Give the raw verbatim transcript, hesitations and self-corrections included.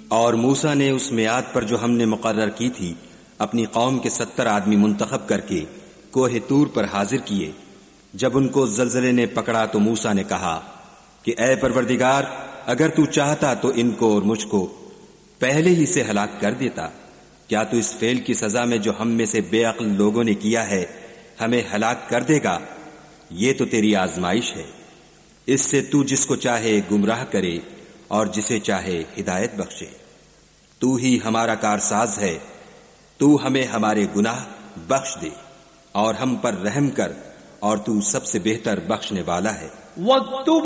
और मूसा ने उस मियाद पर जो हमने मुकर्रर की थी अपनी कौम के सत्तर आदमी मुंतखब करके कोहे तूर पर हाजिर किए। जब उनको जलजले ने पकड़ा तो मूसा ने कहा कि ऐ परवरदिगार, अगर तू चाहता तो इनको और मुझको पहले ही से हलाक कर देता। क्या तू इस फेल की सजा में जो हम में से बेअक्ल लोगों ने किया है हमें हलाक कर देगा? ये तो तेरी आजमाइश है। इससे तू जिसको चाहे गुमराह करे और जिसे चाहे हिदायत बख्शे। तू ही हमारा कारसाज है। तू हमें हमारे गुनाह बख्श दे और हम पर रहम कर, और तू सबसे बेहतर बख्शने वाला है।